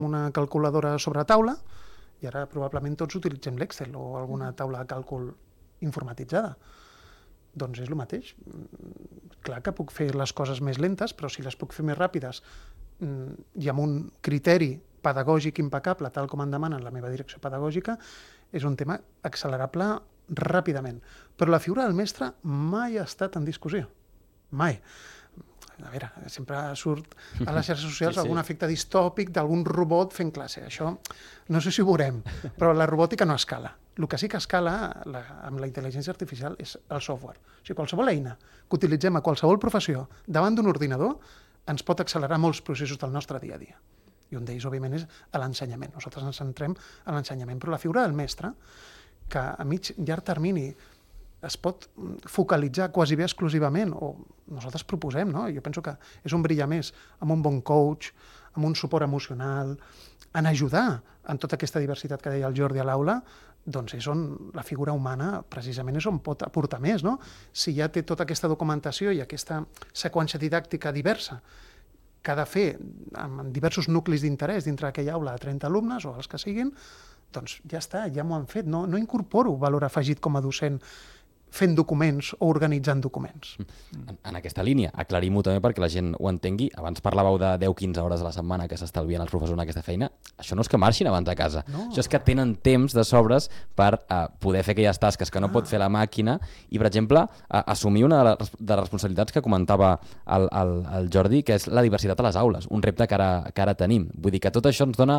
una calculadora sobre taula i ara probablement tots utilitzem l'Excel o alguna taula de càlcul informatitzada. Doncs és el mateix. Clar que puc fer les coses més lentes, però si les puc fer més ràpides i amb un criteri pedagògic impecable, tal com em demanen la meva direcció pedagògica, és un tema accelerable ràpidament. Però la figura del mestre mai ha estat en discussió. Mai. A veure, sempre surt a les xarxes socials algun efecte distòpic d'algun robot fent classe. Això no sé si ho veurem, però la robòtica no escala. El que sí que escala amb la intel·ligència artificial és el software. O sigui, qualsevol eina que utilitzem a qualsevol professió davant d'un ordinador ens pot accelerar molts processos del nostre dia a dia. I un d'ells, òbviament, és l'ensenyament. Nosaltres ens centrem en l'ensenyament. Però la figura del mestre, que a mig llarg termini es pot focalitzar quasi bé exclusivament, o nosaltres proposem, no? Jo penso que és un brillar més amb un bon coach, amb un suport emocional, en ajudar en tota aquesta diversitat que deia el Jordi a l'aula, doncs és on la figura humana precisament és on pot aportar més, no? Si ja té tota aquesta documentació i aquesta seqüència didàctica diversa que ha de fer amb diversos nuclis d'interès dintre d'aquella aula de 30 alumnes o els que siguin, doncs ja està, ja m'ho han fet. No incorporo valor afegit com a docent fent documents o organitzant documents. En aquesta línia, aclarim-ho també perquè la gent ho entengui. Abans parlàveu de 10-15 hores a la setmana que s'estalvien els professors en aquesta feina. Això no és que marxin abans de casa. No. Això és que tenen temps de sobres per poder fer aquelles tasques que no pot fer la màquina i, per exemple, assumir una de les responsabilitats que comentava el Jordi, que és la diversitat a les aules, un repte que ara tenim. Vull dir que tot això ens dona...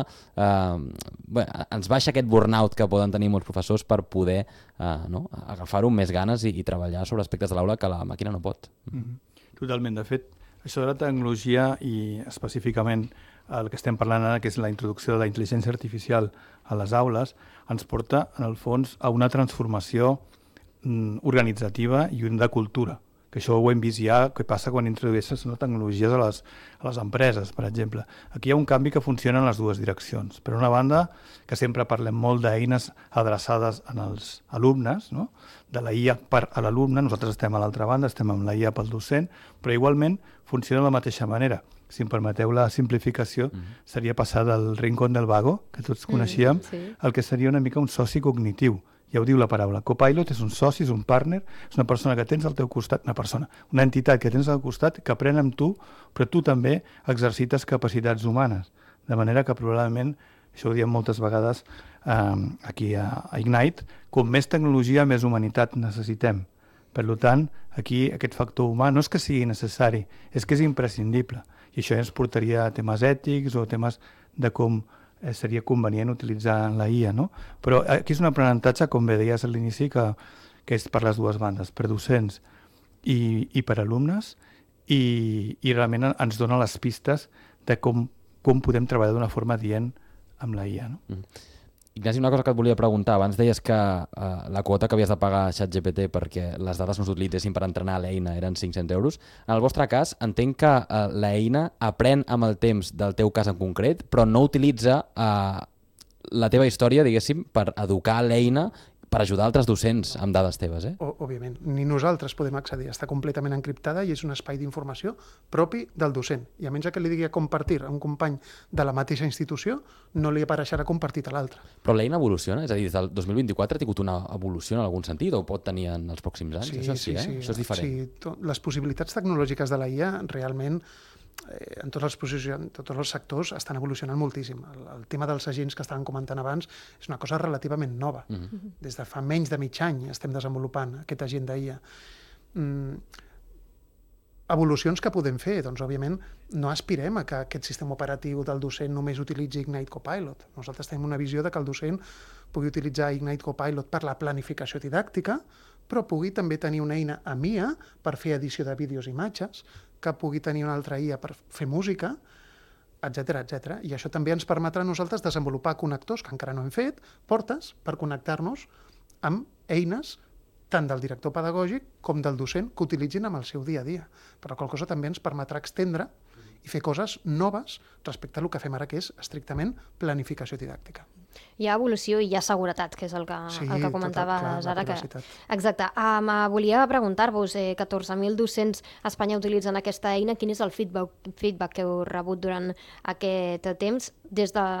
ens baixa aquest burnout que poden tenir molts professors per poder agafar-ho amb més ganes i treballar sobre aspectes de l'aula que la màquina no pot. Totalment. De fet, això de la tecnologia i específicament el que estem parlant ara, que és la introducció de la intel·ligència artificial a les aules, ens porta, en el fons, a una transformació organitzativa i de cultura. Que això ho hem vist ja, que passa quan introdueixes tecnologies a les empreses, per exemple. Aquí hi ha un canvi que funciona en les dues direccions. Per una banda, que sempre parlem molt d'eines adreçades als alumnes, no? De la IA per a l'alumne, nosaltres estem a l'altra banda, estem amb la IA pel docent, però igualment funciona de la mateixa manera. Si em permeteu la simplificació, seria passar del rincón del vago, que tots coneixíem, al que seria una mica un soci cognitiu. Ja ho diu la paraula. Copilot és un soci, és un partner, és una persona que tens al teu costat, una entitat que tens al costat, que aprèn amb tu, però tu també exercites capacitats humanes. De manera que probablement, això ho diem moltes vegades aquí a Ignite, com més tecnologia, més humanitat necessitem. Per tant, aquí aquest factor humà no és que sigui necessari, és que és imprescindible. I això ens portaria a temes ètics o temes de com seria convenient utilitzar la IA, no? Però aquí és un aprenentatge, com bé deies a l'inici, que és per les dues bandes, per docents i per alumnes, i realment ens dona les pistes de com podem treballar d'una forma adient amb la IA, no? Ignasi, una cosa que et volia preguntar. Abans deies que la quota que havies de pagar a ChatGPT perquè les dades no s'utilitzessin per entrenar l'eina eren 500 euros. En el vostre cas, entenc que l'eina aprèn amb el temps del teu cas en concret, però no utilitza la teva història, diguéssim, per educar l'eina, per ajudar altres docents amb dades teves, Òbviament, ni nosaltres podem accedir. Està completament encriptada i és un espai d'informació propi del docent. I a menys que li digui a compartir a un company de la mateixa institució, no li apareixerà compartit a l'altre. Però l'eina evoluciona? És a dir, des del 2024 ha tingut una evolució en algun sentit o pot tenir en els pròxims anys? Sí, Això és diferent. Sí, les possibilitats tecnològiques de la IA realment en tots els sectors estan evolucionant moltíssim. El tema dels agents que estaven comentant abans és una cosa relativament nova. Des de fa menys de mig any estem desenvolupant aquest agent d'IA. Evolucions que podem fer? Doncs, òbviament, no aspirem a que aquest sistema operatiu del docent només utilitzi Ignite Copilot. Nosaltres tenim una visió de que el docent pugui utilitzar Ignite Copilot per la planificació didàctica, però pugui també tenir una eina amb IA per fer edició de vídeos i imatges, que pugui tenir una altra IA per fer música, etc. I això també ens permetrà a nosaltres desenvolupar connectors, que encara no hem fet, portes per connectar-nos amb eines tant del director pedagògic com del docent que utilitzin amb el seu dia a dia. Però qualque cosa també ens permetrà extendre i fer coses noves respecte a el que fem ara, que és estrictament planificació didàctica. Hi ha evolució i hi ha seguretat, que és el que comentaves ara. Exacte. Volia preguntar-vos, 14.000 docents a Espanya utilitzen aquesta eina. Quin és el feedback que heu rebut durant aquest temps des de